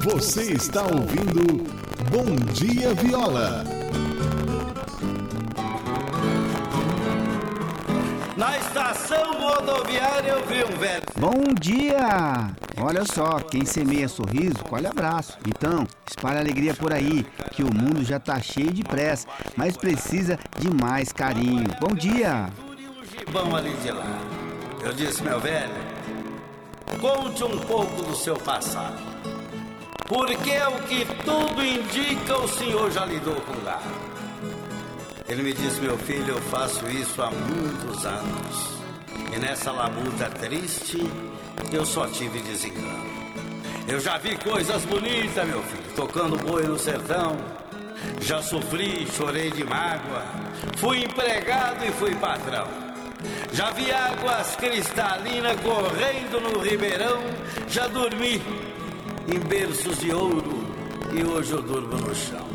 Você está ouvindo Bom Dia Viola. Na estação rodoviária eu vi um velho. Bom dia! Olha só, quem semeia sorriso, colhe abraço. Então, espalha alegria por aí, que o mundo já tá cheio de pressa, mas precisa de mais carinho. Bom dia! Bom ali de lá. Eu disse, meu velho, conte um pouco do seu passado. Porque é o que tudo indica, o senhor já lidou com gado. Ele me disse, meu filho, eu faço isso há muitos anos. E nessa labuta triste, eu só tive desengano. Eu já vi coisas bonitas, meu filho, tocando boi no sertão. Já sofri, chorei de mágoa. Fui empregado e fui patrão. Já vi águas cristalinas correndo no ribeirão. Já dormi em berços de ouro e hoje eu durmo no chão.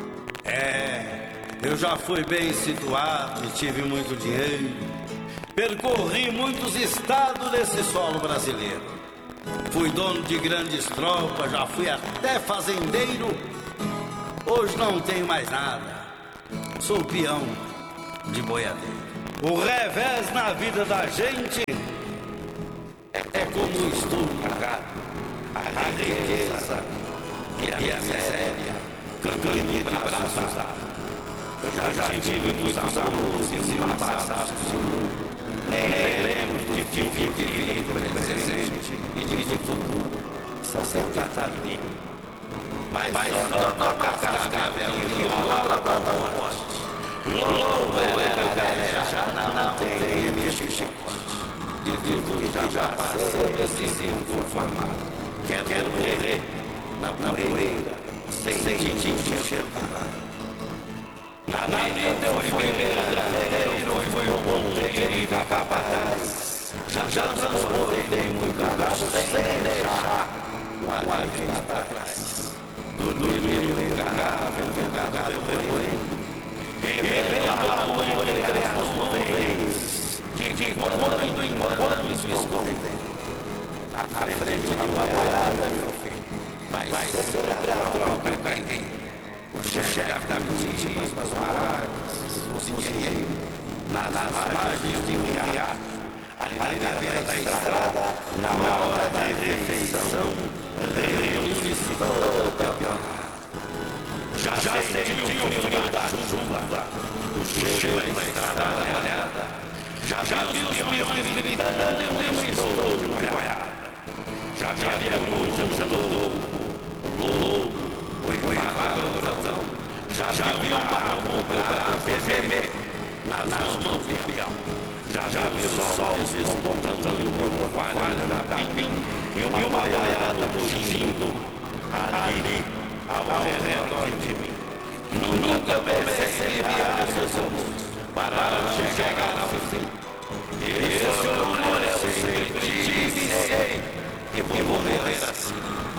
Eu já fui bem situado e tive muito dinheiro. Percorri muitos estados desse solo brasileiro. Fui dono de grandes tropas, já fui até fazendeiro. Hoje não tenho mais nada, sou peão de boiadeiro. O revés na vida da gente é como um estudo errado. A riqueza e a miséria, caminho de braços dados. Eu já tive muitos amores e no passado. Nem lembro de que vivi presente e de futuro. Só sei que tá ali. Mas só na cascavel e rola da morte. Louco era velha, já não tem bicho chicote. De tudo que já passei, preciso formar. Quero morrer na poeira, sem te enxergar. Na vida eu fui verdadeiro, foi um bom terrível capaz. Já transportei muito gasto sem deixar o alívio pra trás. Dormir enganável, revelado amor entre as nuvens. De quando em quando me escondem. À frente de uma boiada, meu filho, vai ser a tropa pra ninguém. O chefe da mentira, as paradas, o dinheiro, nas margens de um riacho, ali na beira da estrada, na hora da refeição, reúne-se todo o campeonato. Já senti o frio da chuva, o cheiro da estrada molhada, já vi os peões gritando, eu estou de boiada. Já havia muito louco, foi marrão, já vi um barco pra ferver nas mãos de peão. Já vi o sol se despontando no orvalho da pim e uma boiada fugindo ali ao redor de mim. Nunca percebi seus amores para chegar ao fim. Esse amor eu sempre tive e sei. E vou morrer assim.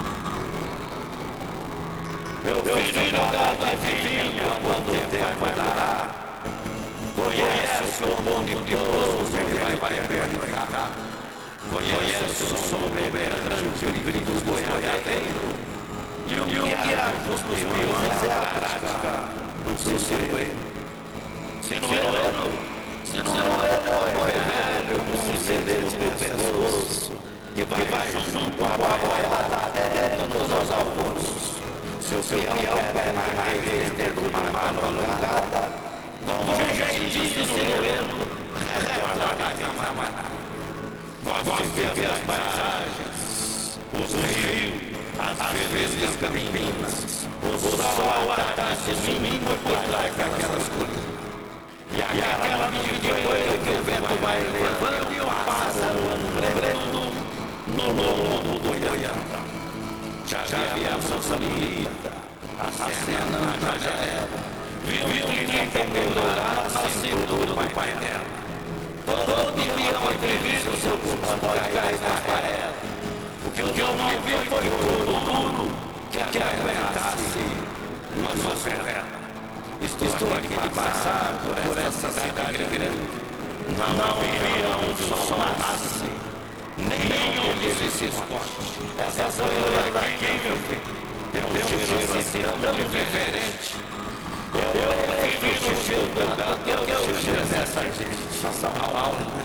Meu filho cada filho quando o tempo vai dar. Conhece o bom de Deus, ele vai perdoar. Conhece o som reverberante, o grito dos boiadeiros. E o que há dos peões é a prática do seu segredo. Se não é velho, não se ceder os pescoços. Que vai junto a boiada nos almoços. Seu peão pé na rede dentro de uma madrugada. Com jeitinho sereno, recorda a camarada. Gosto de ver as paisagens, os rios, as vezes campinas. O sol atrás de mim por trás daquelas colinas. E aquela poeira que o vento vai levando e o pássaro lembrando no lombo do boiada. Já vi a moça bonita, a cena na janela. Vi um quem pendurado na cintura do pai dela. Todo dia uma entrevista, o seu corpo cai na aquarela. O que eu não vi foi tudo que aguentasse uma ferreta. Estou aqui de passar por essa cidade grande. Não viria um som nasce, nem um se esconde. Essa foi a daqui, meu filho. Deu um giro assim tão diferente. Eu fiz um giro dessa São Paulo.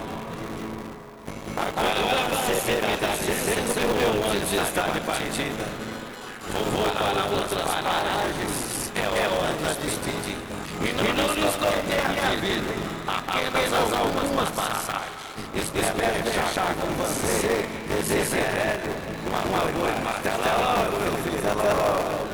Agora você verá da licença meu antes está de partida. Vou para outras paragens. É hora de despedir. E não nos contente a vida. Apenas algumas passagens. Espero deixar com você. Desejo uma boa. Até logo, meu filho. Até logo.